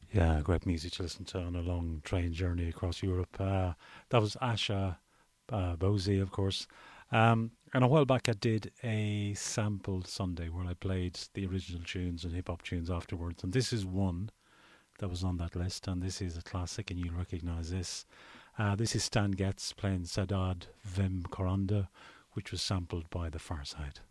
Yeah, great music to listen to on a long train journey across Europe. That was Asha Bosie, of course. And a while back, I did a sampled Sunday where I played the original tunes and hip hop tunes afterwards. And this is one that was on that list, and this is a classic, and you'll recognize this. This is Stan Getz playing Sadad Vim Koranda, which was sampled by The Far Side.